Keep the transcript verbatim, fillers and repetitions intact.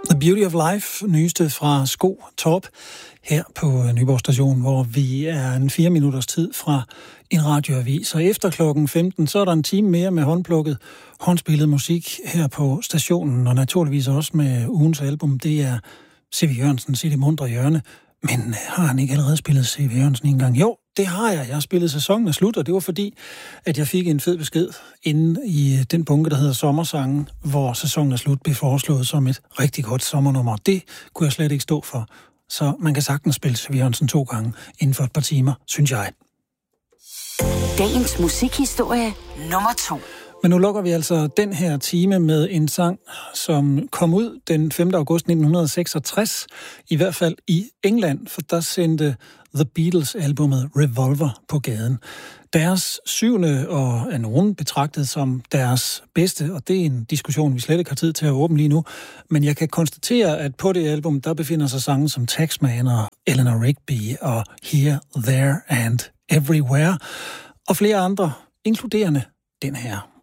The Beauty of Life, nyeste fra Sko Torp, her på Nyborg Station, hvor vi er en fire minutters tid fra en radioavis. Og efter klokken femten, så er der en time mere med håndplukket, håndspillet musik her på stationen, og naturligvis også med ugens album. Det er C V Jørgensens I det mundre hjørne. Men har han ikke allerede spillet C V Jørgensen en gang? Jo, det har jeg. Jeg har spillet Sæsonen er slut, og det var fordi, at jeg fik en fed besked inde i den bunke, der hedder Sommersangen, hvor Sæsonen er slut blev foreslået som et rigtig godt sommernummer. Det kunne jeg slet ikke stå for. Så man kan sagtens spille C V Jørgensen to gange inden for et par timer, synes jeg. Dagens musikhistorie nummer to. Men nu lukker vi altså den her time med en sang, som kom ud den femte august nitten seksogtres, i hvert fald i England, for der sendte The Beatles albumet Revolver på gaden. Deres syvende, og er nogen betragtet som deres bedste, og det er en diskussion, vi slet ikke har tid til at åbne lige nu, men jeg kan konstatere, at på det album, der befinder sig sange som Taxman og Eleanor Rigby og Here, There and Everywhere, og flere andre, inkluderende den her.